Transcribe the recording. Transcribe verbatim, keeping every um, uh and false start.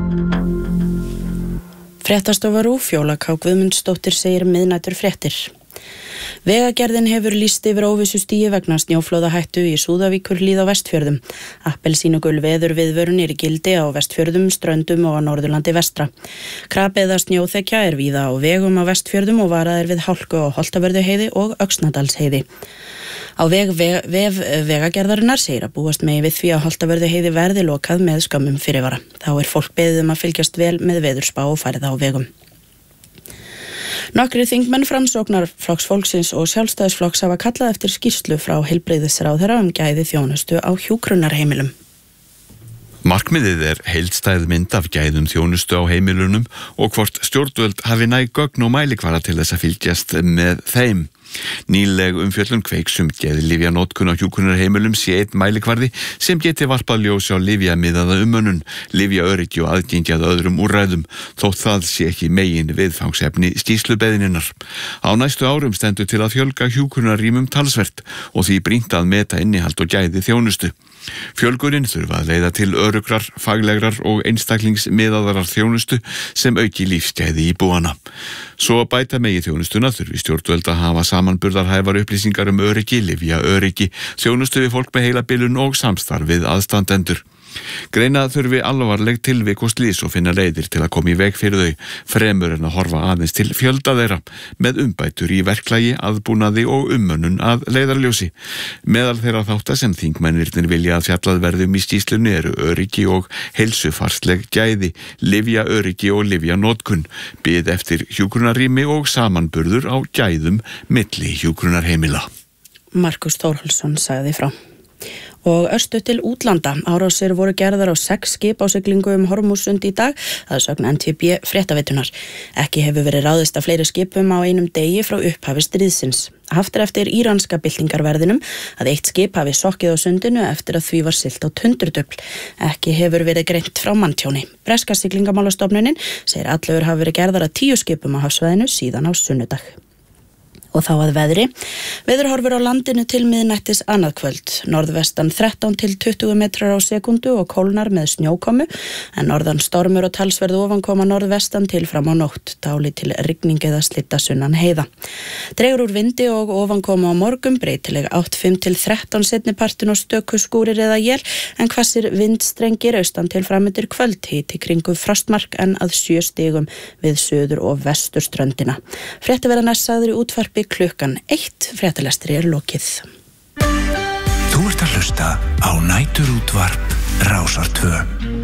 Fréttastofa RÚV, Fjóla K. Guðmundsdóttir segir miðnætur fréttir. Vegagerðin hefur lýst yfir óvissustigi vegna snjóflóðahættu í Súðavíkurhlíð á Vestfjörðum. Appelsínugul veðurviðvörun er í gildi á Vestfjörðum, Ströndum og á Norðurlandi vestra. Krap eða snjóþekja er víða á vegum á Vestfjörðum og varað er við hálku á Holtavörðuheiði og Öxnadalsheiði. Á veg vef, vef vegagerðarinnar segir að búast megi við því að Holtavörðuheiði verði lokað með skömmum fyrirvara. Þá er fólk beðið um að fylgjast vel með veðurspá og færð á vegum. Nokkrir þingmenn Framsóknarflokks fólksins og Sjálfstæðisflokks hafa kallað eftir skýrslu frá heilbrigðisráðherra um gæði þjónustu á hjúkrunarheimilum. Markmiðið er heildstæð mynd af gæðum þjónustu á heimilunum og hvort stjórnvöld hafi næg gögn og mælikvara til þess að fylgjast með þeim. Nýleg umfjöllun Kveiks um geðlyfjanótkun á hjúkrunarheimilum sé einn mælikvarði sem geti varpað ljós á lyfjamiðaða umönnun, lyfjaöryggi og aðgengi að öðrum úrræðum, þótt það sé ekki megin viðfangsefni skýrslubeðninnar. Á næstu árum stendur til að fjölga hjúkrunarrýmum talsvert og því brýnt að meta innihald og gæði þjónustu. Fjölgunin þurfa að leiða til örugrar, faglegrar og einstaklingsmiðaðarar þjónustu sem auki lífsgæði íbúana. Svo að bæta megi þjónustuna þurfi stjórnvöld að hafa samanburðarhæfar upplýsingar um öryggi, lyfja öryggi, þjónustu við fólk með heilabilun og samstarfið aðstandendur. Greina þurfi alvarleg tilvik og slys og finna leiðir til að koma í veg fyrir þau, fremur en að horfa aðeins til fjölda þeirra, með umbætur í verklagi, aðbúnaði og umönnun að leiðarljósi. Meðal þeirra þátta sem þingmennirnir vilja að fjallað verðum í skýrslunni eru öryggi og heilsufarsleg gæði, lyfja öryggi og lyfja notkun, bið eftir hjúkrunarrými og samanburður á gæðum milli hjúkrunarheimila. Markus Þórhallsson sagði frá. Og örstuð til útlanda. Árásir voru gerðar á sex skip á siglingu um Hormússund í dag, að sögn N T B fréttaveitunar. Ekki hefur verið ráðist að fleiri skipum á einum degi frá upphafi stríðsins. Haft er eftir íranska byltingarverðinum að eitt skip hafi sokkið á sundinu eftir að því var siglt á tundurdufl. Ekki hefur verið greint frá manntjóni. Breska siglingamálastofnunin segir allur hafi verið gerðar að tíu skipum á hafsvæðinu síðan á sunnudag. Og þá að veðri. Veðurhorfur á landinu til miðnættis annað kvöld. Norðvestan þrettán til tuttugu metrar á sekundu og kólnar með snjókomu, en norðan stormur og talsverð ofankoma norðvestan til fram á nótt, dálítil rigning eða slitta sunnan heiða. Dregur úr vindi og ofankoma á morgun, breytileg átt fimm til þrettán seinnipartin og stöku skúrir eða él, en hvassir vindstrengir austan til framundir kvöld, hiti kringu frostmark en að sjö stigum við suður og vesturströndina. Fréttaveðarnar sagður í útvarpi klukkan eitt, fréttalestri er lokið. Þú ert að hlusta á Næturútvarp Rásar tvö.